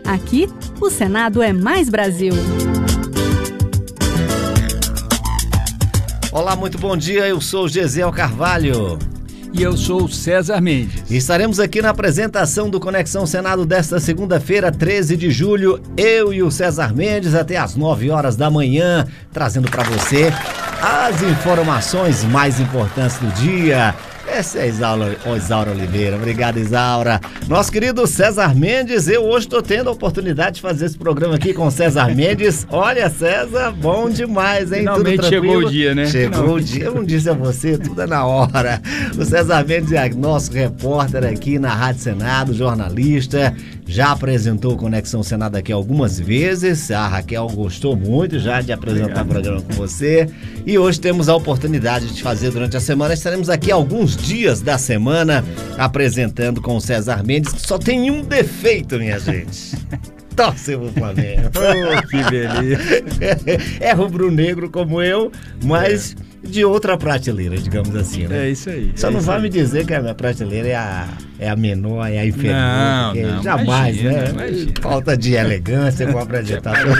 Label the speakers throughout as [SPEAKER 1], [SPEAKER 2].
[SPEAKER 1] Aqui, o Senado é mais Brasil.
[SPEAKER 2] Olá, muito bom dia, eu sou o Gesiel Carvalho.
[SPEAKER 3] E eu sou o César Mendes.
[SPEAKER 2] Estaremos aqui na apresentação do Conexão Senado desta segunda-feira, 13 de julho, eu e o César Mendes até às 9 horas da manhã, trazendo para você as informações mais importantes do dia. Essa é a Isaura Oliveira. Obrigado, Isaura. Nosso querido César Mendes, eu hoje estou tendo a oportunidade de fazer esse programa aqui com o César Mendes. Olha, César, bom demais, hein?
[SPEAKER 3] Finalmente
[SPEAKER 2] tudo
[SPEAKER 3] chegou o dia, né?
[SPEAKER 2] Chegou o dia. Eu não disse a você, tudo é na hora. O César Mendes é nosso repórter aqui na Rádio Senado, jornalista. Já apresentou o Conexão Senado aqui algumas vezes. A Raquel gostou muito já de apresentar o programa com você. E hoje temos a oportunidade de fazer durante a semana. Estaremos aqui alguns dias da semana apresentando com o César Mendes, que só tem um defeito, minha gente. Torce pro Flamengo.
[SPEAKER 3] Oh, que beleza.
[SPEAKER 2] É rubro-negro como eu, mas de outra prateleira, digamos assim, né?
[SPEAKER 3] É isso aí.
[SPEAKER 2] Só não vai me dizer que a minha prateleira é a menor, é a inferior.
[SPEAKER 3] Não,
[SPEAKER 2] jamais,
[SPEAKER 3] imagina,
[SPEAKER 2] né?
[SPEAKER 3] Imagina.
[SPEAKER 2] Falta de elegância com a apresentação.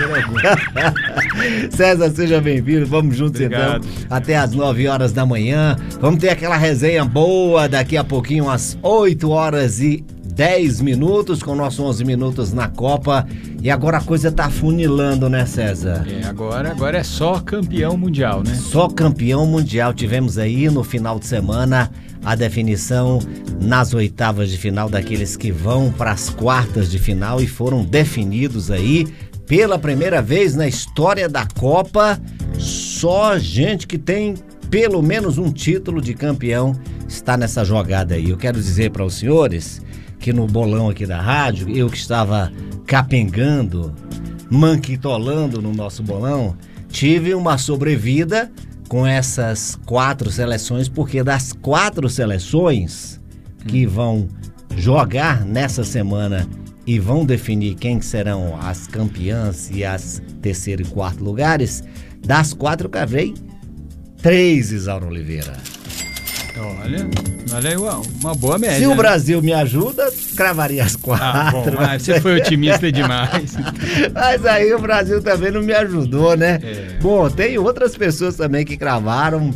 [SPEAKER 2] César, seja bem-vindo. Vamos juntos.
[SPEAKER 3] Obrigado.
[SPEAKER 2] Então, até às 9 horas da manhã. Vamos ter aquela resenha boa daqui a pouquinho, às 8 horas e 10 minutos, com o nosso 11 minutos na Copa. E agora a coisa tá funilando, né, César?
[SPEAKER 3] Agora é só campeão mundial, né?
[SPEAKER 2] Só campeão mundial. Tivemos aí no final de semana a definição nas oitavas de final daqueles que vão para as quartas de final e foram definidos aí pela primeira vez na história da Copa. Só gente que tem pelo menos um título de campeão está nessa jogada aí. Eu quero dizer para os senhores que no bolão aqui da rádio, eu que estava capengando, manquitolando no nosso bolão, tive uma sobrevida com essas 4 seleções, porque das 4 seleções que vão jogar nessa semana e vão definir quem serão as campeãs e as terceiro e quarto lugares, das 4 eu cavei 3, Isaura Oliveira.
[SPEAKER 3] Olha aí, uma boa média.
[SPEAKER 2] Se o
[SPEAKER 3] né?
[SPEAKER 2] Brasil me ajuda, cravaria as 4.
[SPEAKER 3] Bom, você foi otimista demais.
[SPEAKER 2] Mas aí o Brasil também não me ajudou, né?
[SPEAKER 3] É.
[SPEAKER 2] Bom, tem outras pessoas também que cravaram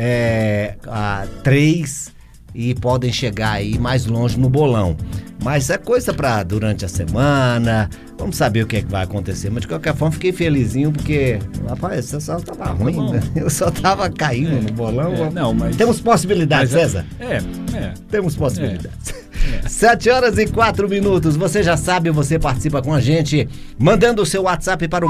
[SPEAKER 2] 3 e podem chegar aí mais longe no bolão. Mas é coisa pra durante a semana, vamos saber o que é que vai acontecer. Mas de qualquer forma, fiquei felizinho porque, rapaz, você só tava ruim, né? Eu só tava caindo no bolão.
[SPEAKER 3] Não, mas...
[SPEAKER 2] Temos possibilidades, César?
[SPEAKER 3] Temos
[SPEAKER 2] possibilidades. 7 horas e 4 minutos. Você já sabe, você participa com a gente mandando o seu WhatsApp para o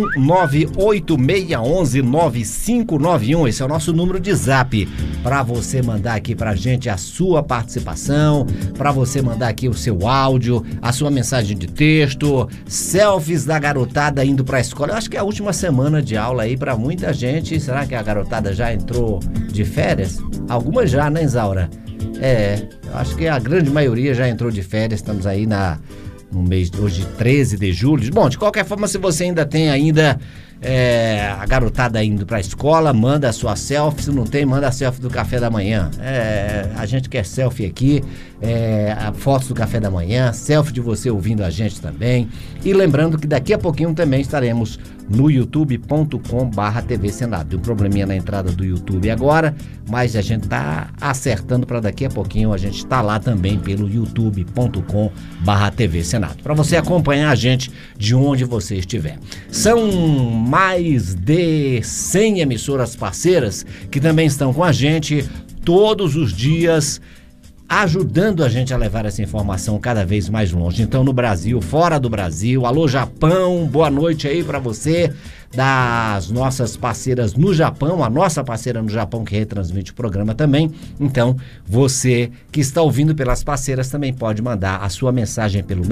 [SPEAKER 2] 61986119591. Esse é o nosso número de zap para você mandar aqui pra gente a sua participação, para você mandar aqui o seu áudio, a sua mensagem de texto, selfies da garotada indo pra escola. Eu acho que é a última semana de aula aí pra muita gente. Será que a garotada já entrou de férias? Algumas já, né, Isaura? Eu acho que a grande maioria já entrou de férias. Estamos aí no mês de hoje, 13 de julho. Bom, de qualquer forma, se você ainda tem a garotada indo pra escola, manda a sua selfie. Se não tem, manda a selfie do café da manhã. A gente quer selfie aqui, fotos do café da manhã, selfie de você ouvindo a gente também. E lembrando que daqui a pouquinho também estaremos no youtube.com/TV Senado. Deu um probleminha na entrada do YouTube agora, mas a gente tá acertando para daqui a pouquinho a gente tá lá também pelo youtube.com/TV Senado, para você acompanhar a gente de onde você estiver. São mais de 100 emissoras parceiras que também estão com a gente todos os dias, ajudando a gente a levar essa informação cada vez mais longe. Então, no Brasil, fora do Brasil, alô Japão, boa noite aí pra você, das nossas parceiras no Japão, a nossa parceira no Japão que retransmite o programa também. Então, você que está ouvindo pelas parceiras também pode mandar a sua mensagem pelo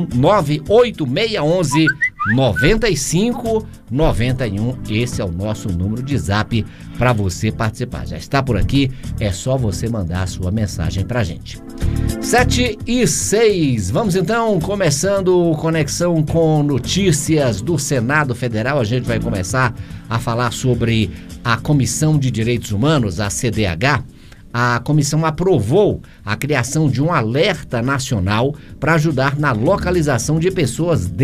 [SPEAKER 2] 61986119591. Esse é o nosso número de zap para você participar. Já está por aqui, é só você mandar a sua mensagem pra gente. 7h06, vamos então começando Conexão com notícias do Senado Federal. A gente vai começar a falar sobre a Comissão de Direitos Humanos, a CDH. A comissão aprovou a criação de um alerta nacional para ajudar na localização de pessoas